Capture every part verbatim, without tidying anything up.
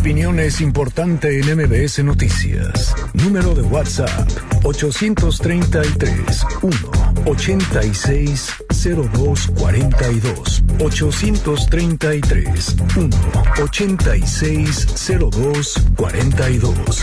opinión es importante en M B S Noticias. Número de WhatsApp ocho tres tres, uno, ocho seis, cero dos cuatro dos. ocho tres tres, uno, ocho seis, cero dos cuatro dos.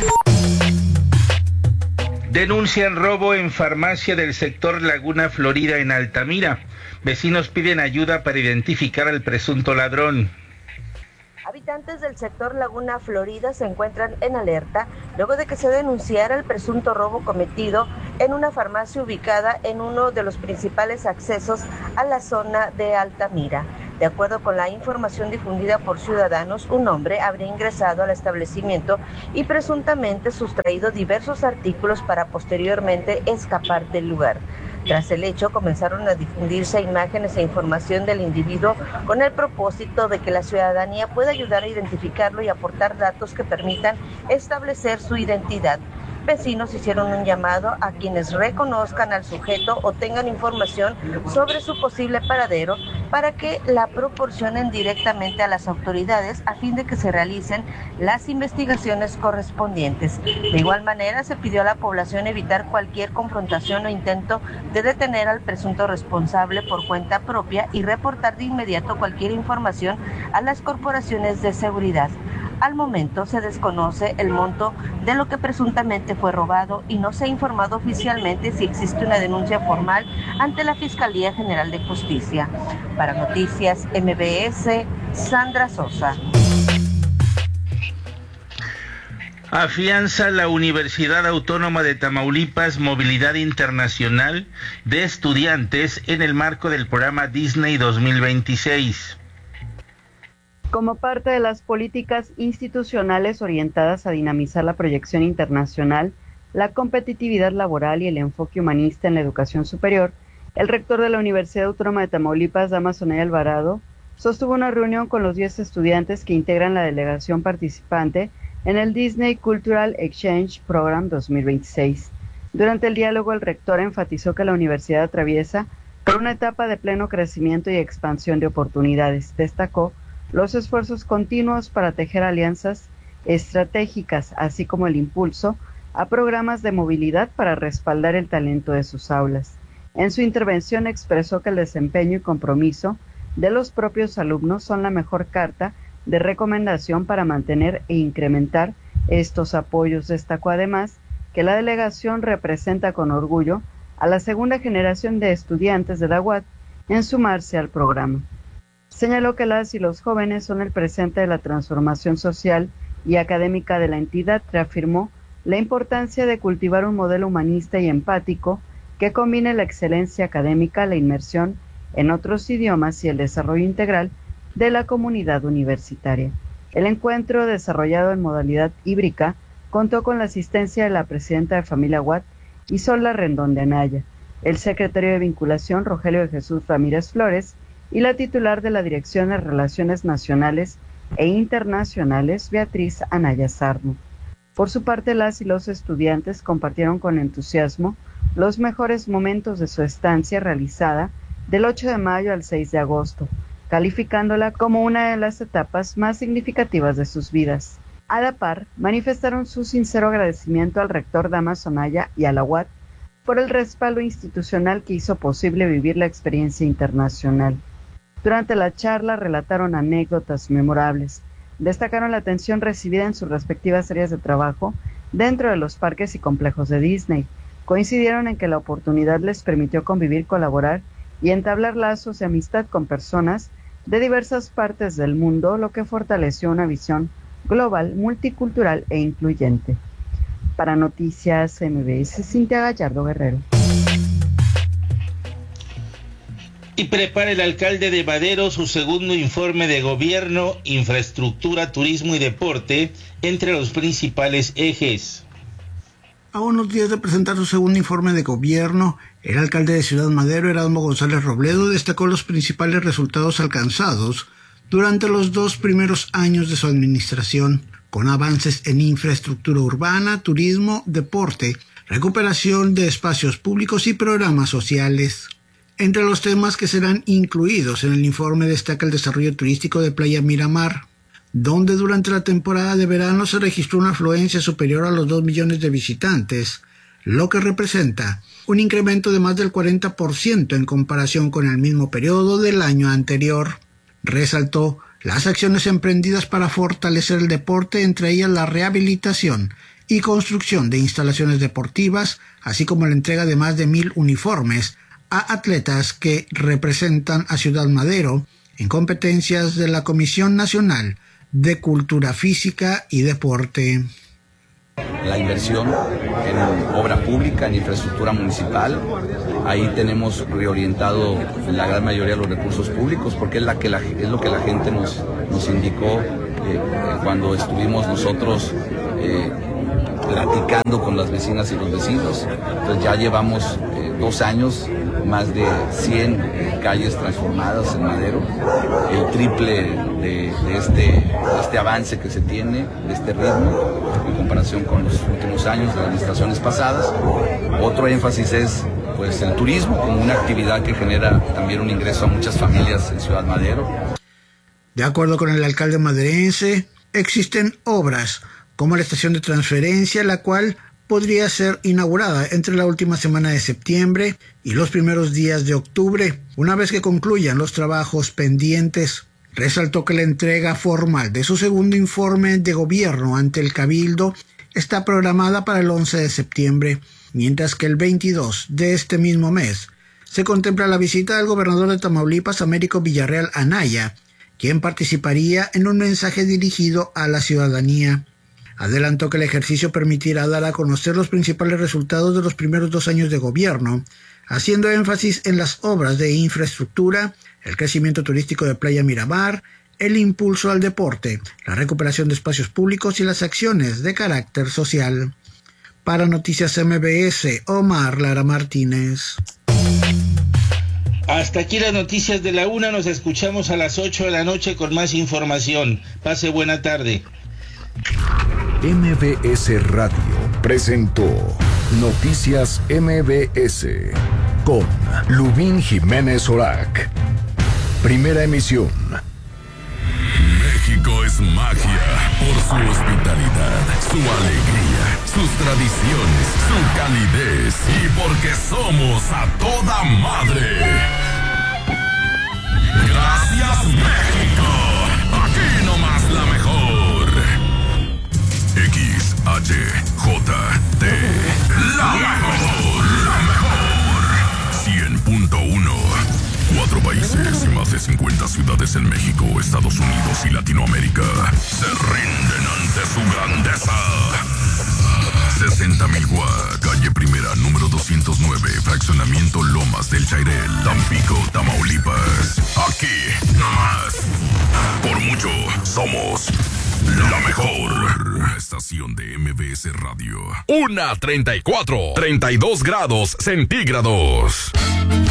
Denuncian robo en farmacia del sector Laguna Florida en Altamira. Vecinos piden ayuda para identificar al presunto ladrón. Habitantes del sector Laguna Florida se encuentran en alerta luego de que se denunciara el presunto robo cometido en una farmacia ubicada en uno de los principales accesos a la zona de Altamira. De acuerdo con la información difundida por ciudadanos, un hombre habría ingresado al establecimiento y presuntamente sustraído diversos artículos para posteriormente escapar del lugar. Tras el hecho, comenzaron a difundirse imágenes e información del individuo con el propósito de que la ciudadanía pueda ayudar a identificarlo y aportar datos que permitan establecer su identidad. Vecinos hicieron un llamado a quienes reconozcan al sujeto o tengan información sobre su posible paradero para que la proporcionen directamente a las autoridades a fin de que se realicen las investigaciones correspondientes. De igual manera, se pidió a la población evitar cualquier confrontación o intento de detener al presunto responsable por cuenta propia y reportar de inmediato cualquier información a las corporaciones de seguridad. Al momento se desconoce el monto de lo que presuntamente fue robado y no se ha informado oficialmente si existe una denuncia formal ante la Fiscalía General de Justicia. Para Noticias M B S, Sandra Sosa. Afianza la Universidad Autónoma de Tamaulipas movilidad internacional de estudiantes en el marco del programa Disney dos mil veintiséis. Como parte de las políticas institucionales orientadas a dinamizar la proyección internacional, la competitividad laboral y el enfoque humanista en la educación superior, el rector de la Universidad Autónoma de Tamaulipas, Damaso Anaya Alvarado, sostuvo una reunión con los diez estudiantes que integran la delegación participante en el Disney Cultural Exchange Program dos mil veintiséis. Durante el diálogo, el rector enfatizó que la universidad atraviesa por una etapa de pleno crecimiento y expansión de oportunidades. Destacó los esfuerzos continuos para tejer alianzas estratégicas, así como el impulso a programas de movilidad para respaldar el talento de sus aulas. En su intervención expresó que el desempeño y compromiso de los propios alumnos son la mejor carta de recomendación para mantener e incrementar estos apoyos. Destacó además que la delegación representa con orgullo a la segunda generación de estudiantes de la U A T en sumarse al programa. Señaló que las y los jóvenes son el presente de la transformación social y académica de la entidad. Reafirmó la importancia de cultivar un modelo humanista y empático que combine la excelencia académica, la inmersión en otros idiomas y el desarrollo integral de la comunidad universitaria. El encuentro, desarrollado en modalidad híbrida, contó con la asistencia de la presidenta de Familia U A T, Isolda Rendón de Anaya, el secretario de Vinculación, Rogelio de Jesús Ramírez Flores, y la titular de la Dirección de Relaciones Nacionales e Internacionales, Beatriz Anaya Sarno. Por su parte, las y los estudiantes compartieron con entusiasmo los mejores momentos de su estancia realizada del ocho de mayo al seis de agosto, calificándola como una de las etapas más significativas de sus vidas. A la par, manifestaron su sincero agradecimiento al rector Damaso Anaya y a la U A T por el respaldo institucional que hizo posible vivir la experiencia internacional. Durante la charla relataron anécdotas memorables, destacaron la atención recibida en sus respectivas áreas de trabajo dentro de los parques y complejos de Disney, coincidieron en que la oportunidad les permitió convivir, colaborar y entablar lazos de amistad con personas de diversas partes del mundo, lo que fortaleció una visión global, multicultural e incluyente. Para Noticias M B S, Cintia Gallardo Guerrero. Y prepara el alcalde de Madero su segundo informe de gobierno, infraestructura, turismo y deporte entre los principales ejes. A unos días de presentar su segundo informe de gobierno, el alcalde de Ciudad Madero, Erasmo González Robledo, destacó los principales resultados alcanzados durante los dos primeros años de su administración, con avances en infraestructura urbana, turismo, deporte, recuperación de espacios públicos y programas sociales. Entre los temas que serán incluidos en el informe destaca el desarrollo turístico de Playa Miramar, donde durante la temporada de verano se registró una afluencia superior a los dos millones de visitantes, lo que representa un incremento de más del cuarenta por ciento en comparación con el mismo periodo del año anterior. Resaltó las acciones emprendidas para fortalecer el deporte, entre ellas la rehabilitación y construcción de instalaciones deportivas, así como la entrega de más de mil uniformes a atletas que representan a Ciudad Madero en competencias de la Comisión Nacional de Cultura Física y Deporte. La inversión en obra pública, en infraestructura municipal, ahí tenemos reorientado la gran mayoría de los recursos públicos, porque es, la que la, es lo que la gente nos, nos indicó eh, cuando estuvimos nosotros eh, platicando con las vecinas y los vecinos. Entonces ya llevamos eh, dos años, más de cien eh, calles transformadas en Madero, el triple de, de, este, de este avance que se tiene, de este ritmo, en comparación con los últimos años de las administraciones pasadas. Otro énfasis es pues el turismo como una actividad que genera también un ingreso a muchas familias en Ciudad Madero. De acuerdo con el alcalde maderense, existen obras como la estación de transferencia, la cual podría ser inaugurada entre la última semana de septiembre y los primeros días de octubre, una vez que concluyan los trabajos pendientes. Resaltó que la entrega formal de su segundo informe de gobierno ante el Cabildo está programada para el once de septiembre, mientras que el veintidós de este mismo mes se contempla la visita del gobernador de Tamaulipas, Américo Villarreal Anaya, quien participaría en un mensaje dirigido a la ciudadanía. Adelantó que el ejercicio permitirá dar a conocer los principales resultados de los primeros dos años de gobierno, haciendo énfasis en las obras de infraestructura, el crecimiento turístico de Playa Miramar, el impulso al deporte, la recuperación de espacios públicos y las acciones de carácter social. Para Noticias M B S, Omar Lara Martínez. Hasta aquí las noticias de la una. Nos escuchamos a las ocho de la noche con más información. Pase buena tarde. M B S Radio presentó Noticias M B S con Lubín Jiménez Orac. Primera emisión. México es magia por su hospitalidad, su alegría, sus tradiciones, su calidez y porque somos a toda madre. Gracias, México. Aquí nomás la mejor. X H J T, la mejor, la mejor. cien punto uno. Cuatro países y más de cincuenta ciudades en México, Estados Unidos y Latinoamérica se rinden ante su grandeza. sesenta mil Gua, calle Primera, número doscientos nueve, fraccionamiento Lomas del Chairel, Tampico, Tamaulipas. Aquí, nomás. Por mucho, somos la mejor estación de M B S Radio. Una treinta y cuatro, treinta y dos grados centígrados.